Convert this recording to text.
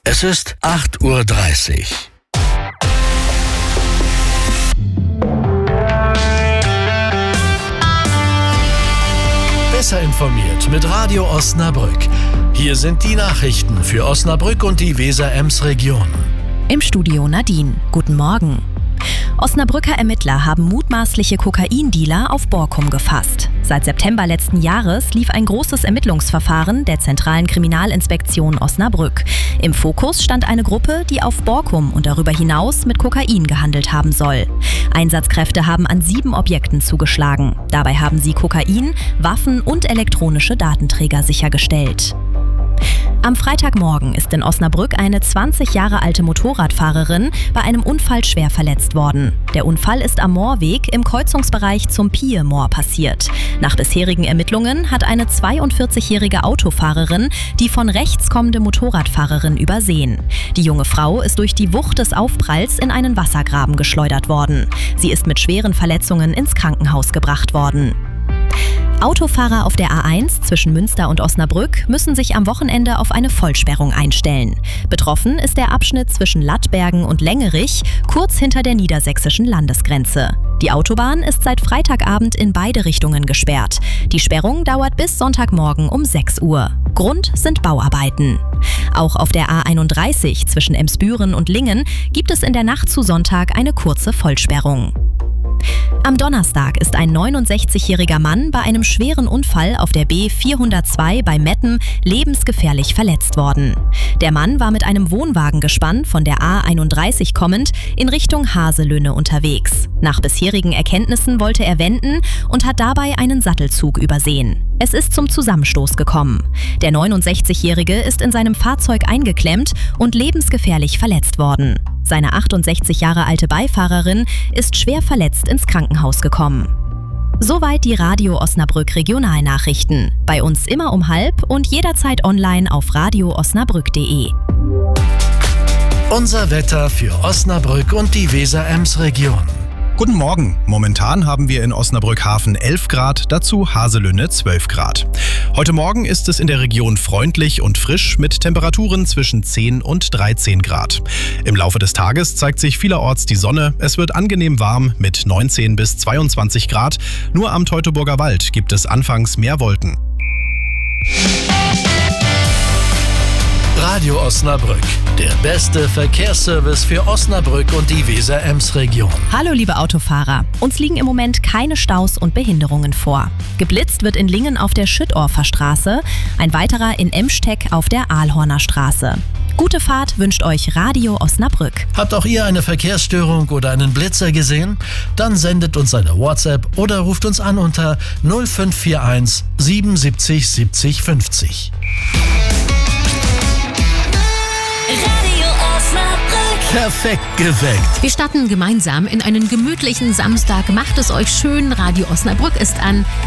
Es ist 8:30 Uhr. Besser informiert mit Radio Osnabrück. Hier sind die Nachrichten für Osnabrück und die Weser-Ems-Region. Im Studio Nadine. Guten Morgen. Osnabrücker Ermittler haben mutmaßliche Kokaindealer auf Borkum gefasst. Seit September letzten Jahres lief ein großes Ermittlungsverfahren der Zentralen Kriminalinspektion Osnabrück. Im Fokus stand eine Gruppe, die auf Borkum und darüber hinaus mit Kokain gehandelt haben soll. Einsatzkräfte haben an 7 Objekten zugeschlagen. Dabei haben sie Kokain, Waffen und elektronische Datenträger sichergestellt. Am Freitagmorgen ist in Osnabrück eine 20 Jahre alte Motorradfahrerin bei einem Unfall schwer verletzt worden. Der Unfall ist am Moorweg im Kreuzungsbereich zum Piemoor passiert. Nach bisherigen Ermittlungen hat eine 42-jährige Autofahrerin die von rechts kommende Motorradfahrerin übersehen. Die junge Frau ist durch die Wucht des Aufpralls in einen Wassergraben geschleudert worden. Sie ist mit schweren Verletzungen ins Krankenhaus gebracht worden. Autofahrer auf der A1 zwischen Münster und Osnabrück müssen sich am Wochenende auf eine Vollsperrung einstellen. Betroffen ist der Abschnitt zwischen Lattbergen und Längerich, kurz hinter der niedersächsischen Landesgrenze. Die Autobahn ist seit Freitagabend in beide Richtungen gesperrt. Die Sperrung dauert bis Sonntagmorgen um 6 Uhr. Grund sind Bauarbeiten. Auch auf der A31 zwischen Emsbüren und Lingen gibt es in der Nacht zu Sonntag eine kurze Vollsperrung. Am Donnerstag ist ein 69-jähriger Mann bei einem schweren Unfall auf der B402 bei Metten lebensgefährlich verletzt worden. Der Mann war mit einem Wohnwagengespann von der A31 kommend in Richtung Haselünne unterwegs. Nach bisherigen Erkenntnissen wollte er wenden und hat dabei einen Sattelzug übersehen. Es ist zum Zusammenstoß gekommen. Der 69-Jährige ist in seinem Fahrzeug eingeklemmt und lebensgefährlich verletzt worden. Seine 68 Jahre alte Beifahrerin ist schwer verletzt ins Krankenhaus gekommen. Soweit die Radio Osnabrück Regionalnachrichten. Bei uns immer um 12:30 und jederzeit online auf radioosnabrück.de. Unser Wetter für Osnabrück und die Weser-Ems-Region. Guten Morgen. Momentan haben wir in Osnabrück-Hafen 11 Grad, dazu Haselünne 12 Grad. Heute Morgen ist es in der Region freundlich und frisch mit Temperaturen zwischen 10 und 13 Grad. Im Laufe des Tages zeigt sich vielerorts die Sonne. Es wird angenehm warm mit 19 bis 22 Grad. Nur am Teutoburger Wald gibt es anfangs mehr Wolken. Radio Osnabrück, der beste Verkehrsservice für Osnabrück und die Weser-Ems-Region. Hallo liebe Autofahrer, uns liegen im Moment keine Staus und Behinderungen vor. Geblitzt wird in Lingen auf der Schüttorfer Straße, ein weiterer in Emsteck auf der Ahlhorner Straße. Gute Fahrt wünscht euch Radio Osnabrück. Habt auch ihr eine Verkehrsstörung oder einen Blitzer gesehen? Dann sendet uns eine WhatsApp oder ruft uns an unter 0541 77 70 50. Perfekt geweckt. Wir starten gemeinsam in einen gemütlichen Samstag. Macht es euch schön. Radio Osnabrück ist an.